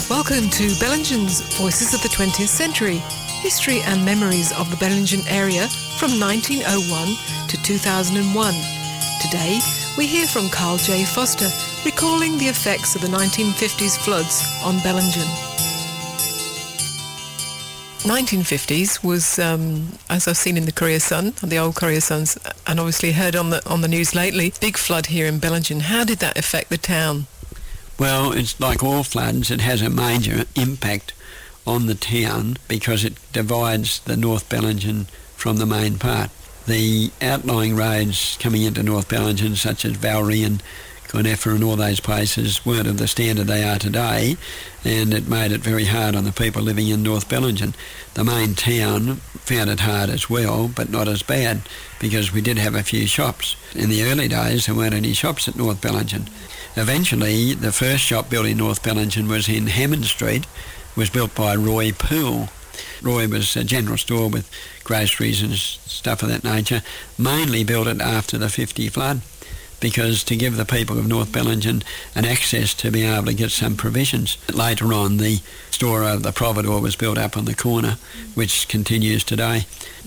Welcome to Bellingen's Voices of the 20th Century, history and memories of the Bellingen area from 1901 to 2001. Today, we hear from Carl J. Foster, recalling the effects of the 1950s floods on Bellingen. 1950s was, as I've seen in the Courier Sun, the old Courier Suns, and obviously heard on the news lately, big flood here in Bellingen. How did that affect the town? Well, it's like all floods, it has a major impact on the town because it divides the North Bellingen from the main part. The outlying roads coming into North Bellingen, such as Valerie and Corneffa and all those places, weren't of the standard they are today, and it made it very hard on the people living in North Bellingen. The main town found it hard as well, but not as bad, because we did have a few shops. In the early days, there weren't any shops at North Bellingen. Eventually, the first shop built in North Bellingen was in Hammond Street, was built by Roy Poole. Roy was a general store with groceries and stuff of that nature, mainly built it after the 50 flood, because to give the people of North Bellingen an access to be able to get some provisions. Later on, the store of the Providore was built up on the corner, which continues today.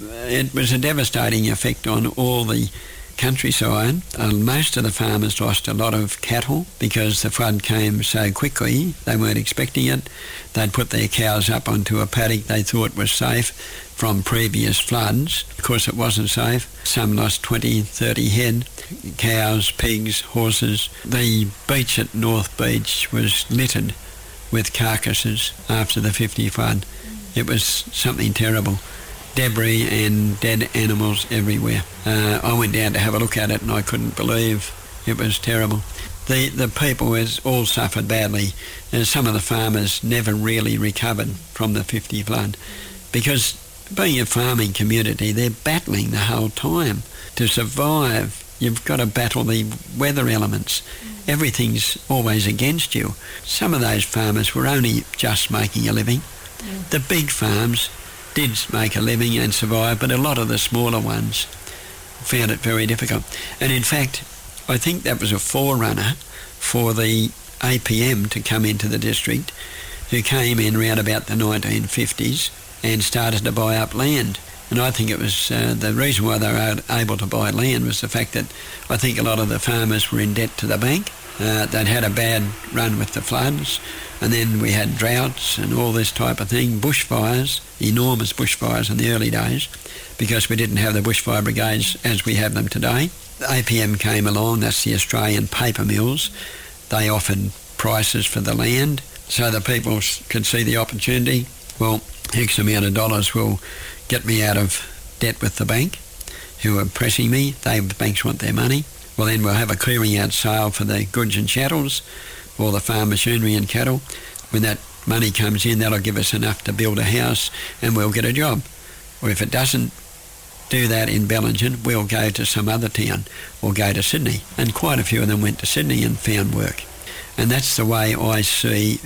It was a devastating effect on all the countryside. Most of the farmers lost a lot of cattle because the flood came so quickly. They weren't expecting it. They'd put their cows up onto a paddock they thought was safe from previous floods. Of course, it wasn't safe. Some lost 20, 30 head, cows, pigs, horses. The beach at North Beach was littered with carcasses after the 50 flood. It was something terrible. Debris and dead animals everywhere. I went down to have a look at it and I couldn't believe it was terrible. The people all suffered badly. Some of the farmers never really recovered from the 50 flood because being a farming community, they're battling the whole time. To survive, you've got to battle the weather elements. Everything's always against you. Some of those farmers were only just making a living. The big farms did make a living and survive, but a lot of the smaller ones found it very difficult. And in fact, I think that was a forerunner for the APM to come into the district, who came in round about the 1950s and started to buy up land. And I think it was the reason why they were able to buy land was the fact that I think a lot of the farmers were in debt to the bank. They'd had a bad run with the floods, and then we had droughts and all this type of thing, bushfires, enormous bushfires in the early days, because we didn't have the bushfire brigades as we have them today. The APM came along, that's the Australian paper mills. They offered prices for the land so the people could see the opportunity. Well, X amount of dollars will get me out of debt with the bank, who are pressing me. The banks want their money. Well, then we'll have a clearing out sale for the goods and chattels, all the farm machinery and cattle. When that money comes in, that'll give us enough to build a house and we'll get a job. Or if it doesn't do that in Bellingen, we'll go to some other town or go to Sydney. And quite a few of them went to Sydney and found work. And that's the way I see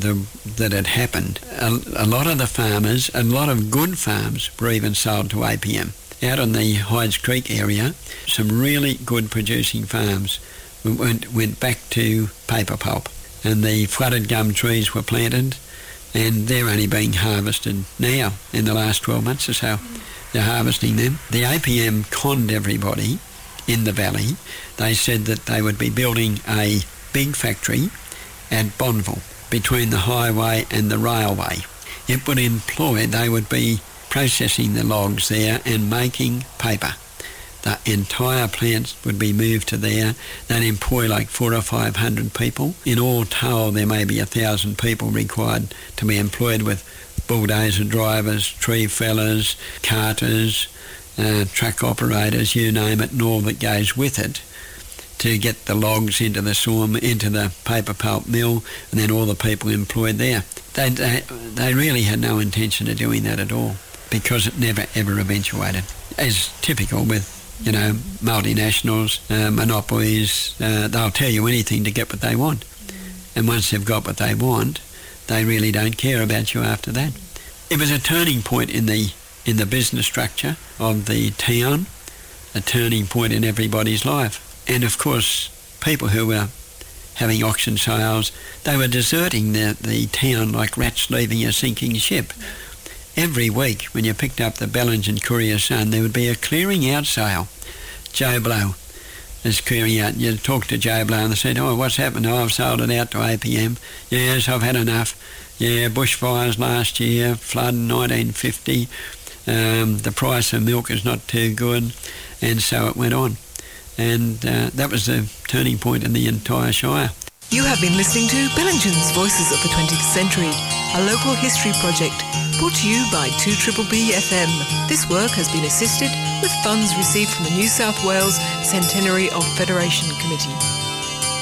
that it happened. A lot of the farmers, a lot of good farms were even sold to APM. Out on the Hydes Creek area, some really good producing farms went back to paper pulp, and the flooded gum trees were planted, and they're only being harvested now in the last 12 months or so. They're harvesting them. The APM conned everybody in the valley. They said that they would be building a big factory at Bonneville between the highway and the railway. It would employ, they would be processing the logs there and making paper. The entire plant would be moved to there. They'd employ like 400 or 500 people. In all told, there may be 1,000 people required to be employed with bulldozer drivers, tree fellers, carters, truck operators, you name it, and all that goes with it, to get the logs into the sawmill, into the paper pulp mill, and then all the people employed there. They really had no intention of doing that at all, because it never ever eventuated. As typical with, multinationals, monopolies, they'll tell you anything to get what they want. And once they've got what they want, they really don't care about you after that. It was a turning point in the business structure of the town, a turning point in everybody's life. And of course, people who having auction sales. They were deserting the town like rats leaving a sinking ship. Every week when you picked up the Bellingen Courier-Sun, there would be a clearing out sale. Joe Blow is clearing out. You'd talk to Joe Blow and they said, "Oh, what's happened? Oh, I've sold it out to APM. Yes, I've had enough. Yeah, bushfires last year, flood in 1950. The price of milk is not too good." And so it went on. And that was the turning point in the entire Shire. You have been listening to Bellingen's Voices of the 20th Century, a local history project brought to you by 2BBB FM. This work has been assisted with funds received from the New South Wales Centenary of Federation Committee.